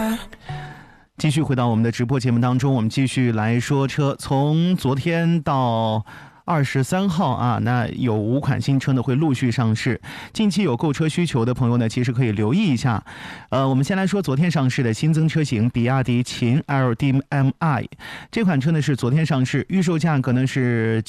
继续回到我们的直播节目当中，我们继续来说车。从昨天到23号啊，那有5款新车呢会陆续上市。近期有购车需求的朋友呢，其实可以留意一下。我们先来说昨天上市的新增车型，比亚迪秦 LDMi 这款车呢是昨天上市，预售价格呢是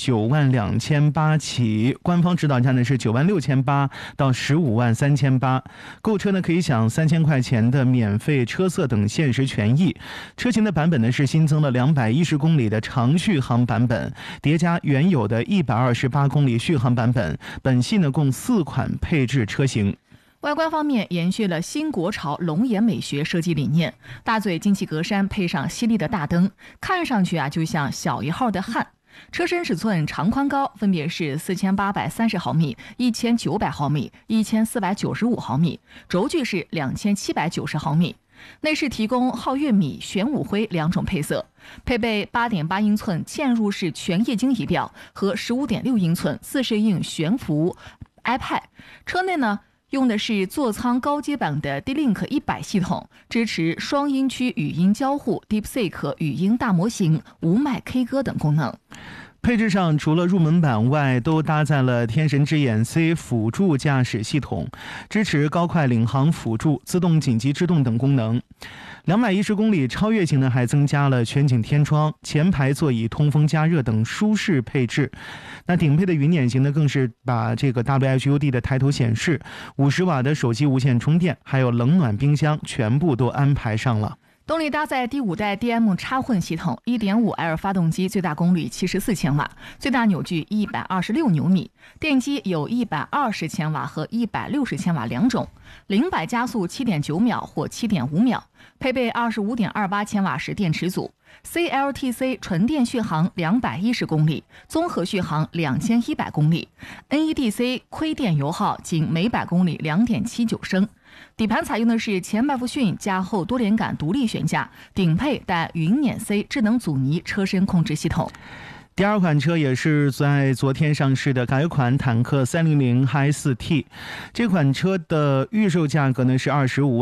92800起，官方指导价呢是96800到153800。购车呢可以享3000块钱的免费车色等限时权益。车型的版本呢是新增了210公里的长续航版本，叠加原有的128公里续航版本，本系呢共4款配置车型。 外观方面延续了新国潮龙颜美学设计理念，大嘴进气格栅配上犀利的大灯，看上去就像小一号的汉。车身尺寸长宽高分别是4830毫米、1900毫米、1495毫米，轴距是2790毫米。内饰提供皓月米、玄武灰2种配色，配备8.8英寸嵌入式全液晶仪表和15.6英寸40英悬浮 iPad。 车内呢用的是座舱高阶版的 D-Link 100系统，支持双音区语音交互、DeepSeek 语音大模型、无麦 K 歌等功能。 配置上除了入门版外，都搭载了天神之眼 C 辅助驾驶系统，支持高快领航辅助、自动紧急制动等功能。210公里超越型呢还增加了全景天窗、前排座椅通风加热等舒适配置。那顶配的云辇型呢更是把这个 WHUD 的抬头显示、50瓦的手机无线充电，还有冷暖冰箱全部都安排上了。 动力搭载第5代 DM 插混系统， 1.5L 发动机，最大功率74千瓦，最大扭矩126牛米，电机有120千瓦和160千瓦2种，0-100加速 7.9 秒或 7.5秒，配备 25.28 千瓦时电池组。 CLTC 纯电续航210公里，综合续航2100公里， NEDC 亏电油耗仅每100公里 2.79升。底盘采用的是前麦弗逊加后多连杆独立悬架，顶配带云辇 C 智能阻尼车身控制系统。 第2款车也是在昨天上市的改款坦克300 Hi4T， 这款车的预售价格呢是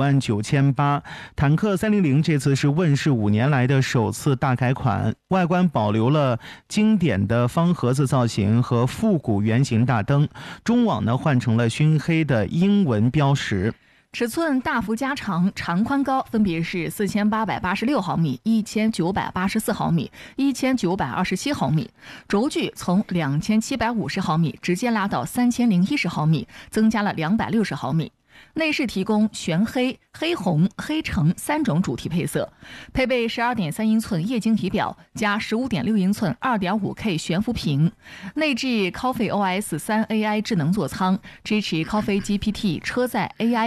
259800。坦克300这次是问世5年来的首次大改款，外观保留了经典的方盒子造型和复古圆形大灯，中网呢换成了熏黑的英文标识。 尺寸大幅加长，长宽高分别是4886毫米、1984毫米、1927毫米，轴距从2750毫米直接拉到3010毫米，增加了260毫米。内饰提供全黑、黑红、黑橙3种主题配色，配备12.3英寸液晶仪表加15.6英寸 2.5K 悬浮屏，内置 Coffee OS 3 AI 智能座舱，支持 Coffee GPT 车载 AI